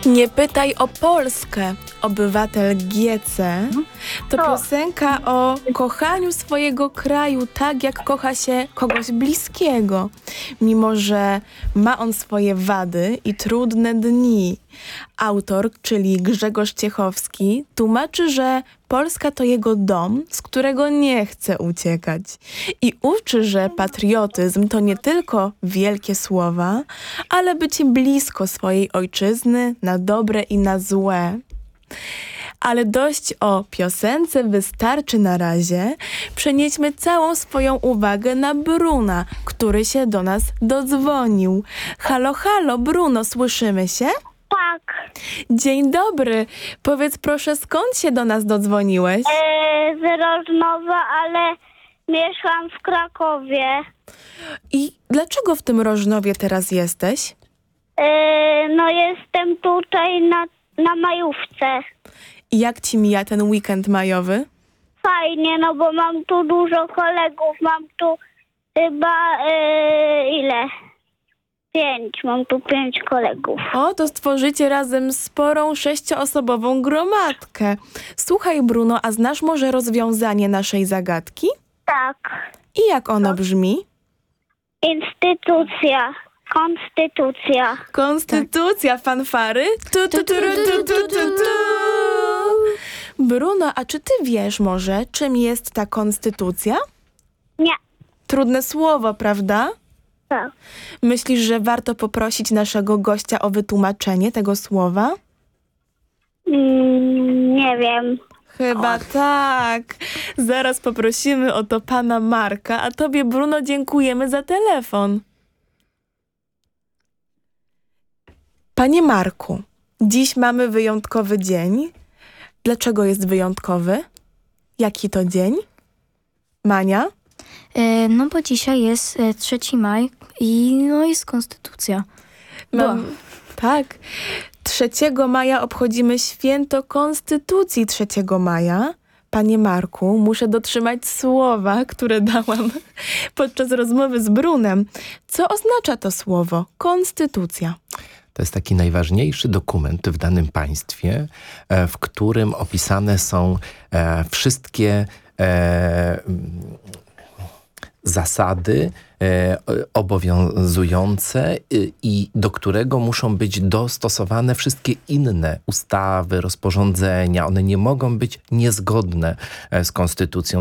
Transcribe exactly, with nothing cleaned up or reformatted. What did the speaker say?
Nie pytaj o Polskę, obywatel G C. To O. piosenka o kochaniu swojego kraju tak, jak kocha się kogoś bliskiego. Mimo że ma on swoje wady i trudne dni. Autor, czyli Grzegorz Ciechowski, tłumaczy, że Polska to jego dom, z którego nie chce uciekać. I uczy, że patriotyzm to nie tylko wielkie słowa, ale bycie blisko swojej ojczyzny na dobre i na złe. Ale dość o piosence, wystarczy na razie. Przenieśmy całą swoją uwagę na Bruna, który się do nas dodzwonił. Halo, halo, Bruno, słyszymy się? Tak, Dzień dobry. Powiedz proszę, skąd się do nas dodzwoniłeś? e, z Rożnowa, ale mieszkam w Krakowie. I dlaczego w tym Rożnowie teraz jesteś? E, no jestem tutaj na, na majówce. I jak ci mija ten weekend majowy? Fajnie, no bo mam tu dużo kolegów, mam tu chyba e, ile? Pięć, mam tu pięć kolegów. O, to stworzycie razem sporą sześcioosobową gromadkę. Słuchaj, Bruno, a znasz może rozwiązanie naszej zagadki? Tak, I jak ono brzmi? instytucja, konstytucja. Konstytucja, fanfary. Tu, tu, tu, ru, tu, tu, tu, tu. Bruno, a czy ty wiesz może, czym jest ta konstytucja? Nie, Trudne słowo, prawda? tak. Myślisz, że warto poprosić naszego gościa o wytłumaczenie tego słowa? Mm, nie wiem. Chyba tak. Zaraz poprosimy o to pana Marka, a tobie, Bruno, dziękujemy za telefon. Panie Marku, dziś mamy wyjątkowy dzień. Dlaczego jest wyjątkowy? Jaki to dzień? Mania? E, no bo dzisiaj jest e, trzeci maj i no jest konstytucja. Mam, tak. trzeciego maja obchodzimy święto Konstytucji trzeciego maja. Panie Marku, muszę dotrzymać słowa, które dałam podczas rozmowy z Brunem. Co oznacza to słowo? Konstytucja. To jest taki najważniejszy dokument w danym państwie, e, w którym opisane są e, wszystkie e, zasady e, obowiązujące i, i do którego muszą być dostosowane wszystkie inne ustawy, rozporządzenia. One nie mogą być niezgodne e, z konstytucją.